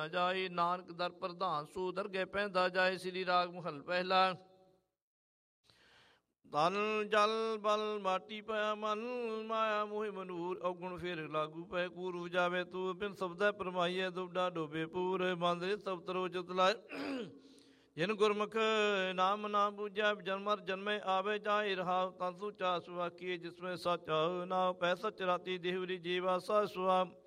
ਜਾਏ। ਨਾਨਕ ਦਰ ਪ੍ਰਧਾਨ ਸੋ ਦਰਗਹਿ ਪੈਂਦਾ ਜਾਏ। ਸ੍ਰੀ ਰਾਗ ਮਹਲ ਪਹਿਲਾ। ਤਨ ਜਲ ਬਲ ਮਾਟੀ ਪਾਇਆ ਮਨ, ਮਾਇਆ ਮੋਹਿ ਮਨੂਰ ਔਗੁਣ ਫੇਰ ਲਾਗੂ ਪੈ। ਕੂਰ ਉਪਜਾਵੇ ਤੂੰ ਬਿਨ ਸ਼ਬਦੈ ਪਰਮਾਈਐ, ਦੁਬਡਾ ਡੋਬੇ ਪੂਰ ਬਾਂਦੇ ਸਭ ਤਰੋ ਚਿਤ ਲਾਏ। ਜਿਨ ਗੁਰਮੁਖ ਨਾਮ ਨਾ ਬੂਝੈ, ਜਨਮ ਮਰ ਜਨਮੇ ਆਵੇ ਜਾਏ। ਰਹਾਉ ਤਨ ਸੂਚਾ ਸੁਆਕੀਏ, ਜਿਸਮੇ ਸਚ ਨਾ ਪੈ। ਸਚ ਰਾਤੀ ਦੇਹਵਰੀ ਜੀਵਾ ਸਾ ਸੁਆ।